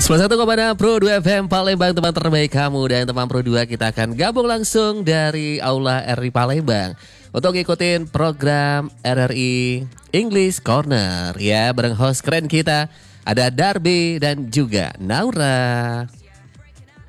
101,6 Pro 2 FM Palembang, teman terbaik kamu. Dan teman Pro 2 kita akan gabung langsung dari Aula RRI Palembang untuk ikutin program RRI English Corner ya, bareng host keren kita ada Darby dan juga Naura.